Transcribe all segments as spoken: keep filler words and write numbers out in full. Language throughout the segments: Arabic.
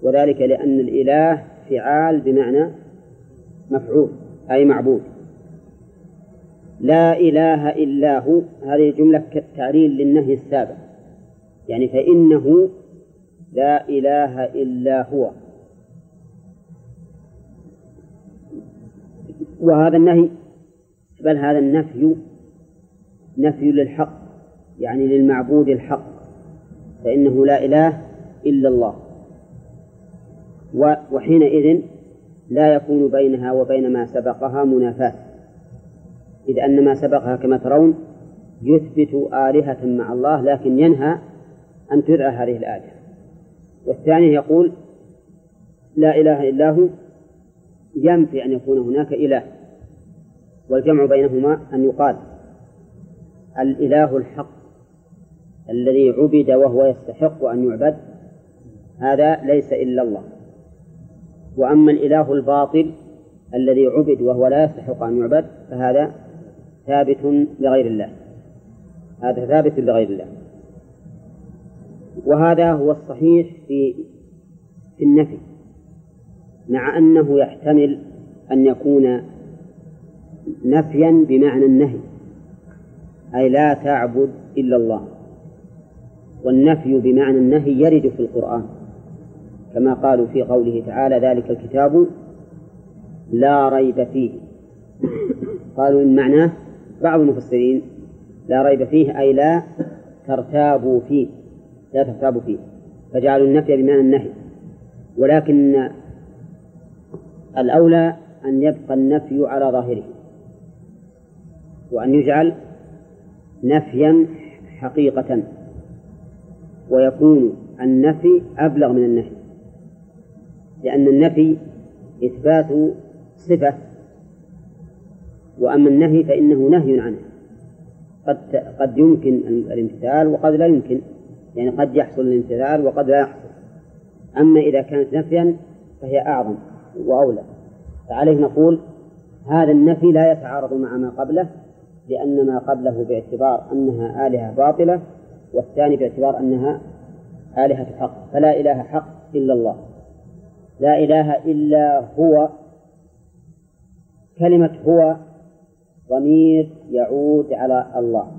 وذلك لأن الإله فعال بمعنى مفعول أي معبود. لا إله إلا هو، هذه جملة كالتعليل للنهي السابق، يعني فإنه لا إله إلا هو. وهذا النهي بل هذا النفي نفي للحق، يعني للمعبود الحق، فإنه لا إله إلا الله. وحينئذ لا يكون بينها وبين ما سبقها منافاة، إذ أن ما سبقها كما ترون يثبت آلهة مع الله لكن ينهى أن تدعى هذه الآلهة. والثاني يقول لا إله إلا هو ينفي أن يكون هناك إله، والجمع بينهما أن يقال الإله الحق الذي عبد وهو يستحق أن يعبد هذا ليس إلا الله، وأما الإله الباطل الذي عبد وهو لا يستحق أن يعبد فهذا ثابت لغير الله، هذا ثابت لغير الله. وهذا هو الصحيح في في النفي، مع أنه يحتمل أن يكون نفيا بمعنى النهي، أي لا تعبد إلا الله، والنفي بمعنى النهي يرد في القرآن كما قالوا في قوله تعالى ذلك الكتاب لا ريب فيه. قالوا إن معناه بعض المفسرين لا ريب فيه أي لا ترتابوا فيه، لا ترتابوا فيه، فجعلوا النفي بمعنى النهي. ولكن الأولى أن يبقى النفي على ظاهره، وأن يجعل نفيا حقيقة، ويكون النفي أبلغ من النهي، لأن النفي إثبات صفة، وأما النهي فإنه نهي عنه، قد قد يمكن الامتثال وقد لا يمكن، يعني قد يحصل الامتثال وقد لا يحصل. أما إذا كانت نفيا فهي أعظم وأولى، فعليه نقول هذا النفي لا يتعارض مع ما قبله، لأن ما قبله باعتبار أنها آلهة باطلة، والثاني باعتبار أنها آلهة حق، فلا إله حق إلا الله، لا إله إلا هو. كلمة هو ضمير يعود على الله،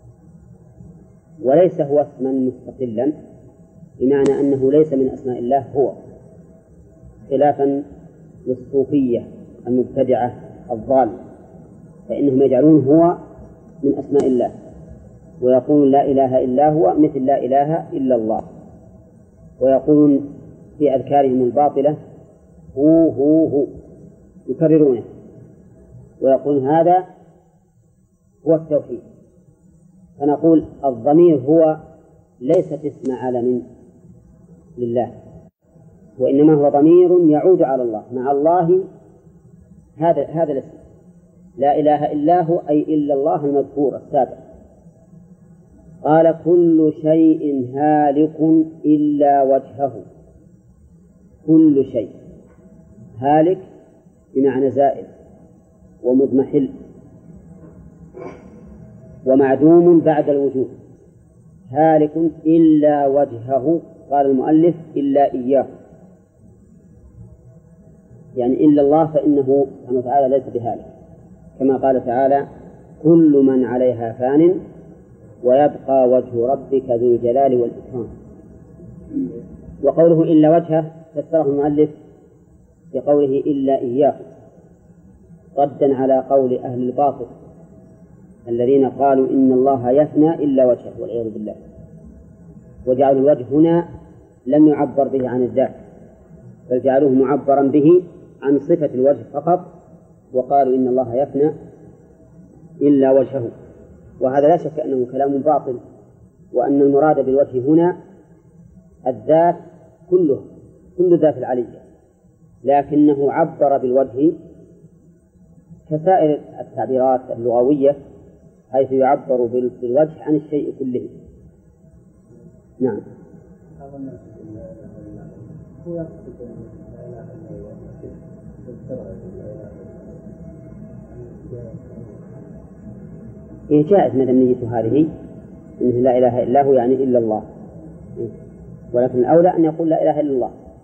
وليس هو اسما مستقلا، بمعنى أنه ليس من أسماء الله هو، خلافا للصوفية المبتدعة الضالة، فإنهم يجعلون هو من أسماء الله، ويقولون لا إله إلا هو مثل لا إله إلا الله، ويقولون في أذكارهم الباطلة هو هو هو يكررونه، ويقولون هذا هو التوحيد. فنقول الضمير هو ليست اسم علم لله، وإنما هو ضمير يعود على الله، مع الله هذا هذا الاسم لا إله إلا هو أي إلا الله المذكور السابق. قال كل شيء هالك إلا وجهه، كل شيء هالك بمعنى زائل ومضمحل ومعدوم بعد الوجود، هالك إلا وجهه، قال المؤلف إلا إياه، يعني إلا الله فإنه سبحانه وتعالى ليس بهالك، كما قال تعالى كل من عليها فان ويبقى وجه ربك ذو الجلال والإكرام. وقوله إلا وجهه فسره المؤلف بقوله إلا إياه، ردا على قول أهل الباطل الذين قالوا إن الله يفنى إلا وجهه والعياذ بالله، وجعلوا الوجه هنا لم يعبر به عن الذات، بل جعلوه معبرا به عن صفة الوجه فقط، وقالوا إن الله يفنى إلا وجهه. وهذا لا شك أنه كلام باطل، وأن المراد بالوجه هنا الذات كله، كل الذات العلية، لكنه عبر بالوجه كسائر التعبيرات اللغوية، حيث يعبر بالوجه عن الشيء كله. نعم. إيه جاءت مدنية هذه إن لا إله إلا هو يعني إلا الله، ولكن الأولى أن يقول لا إله إلا الله.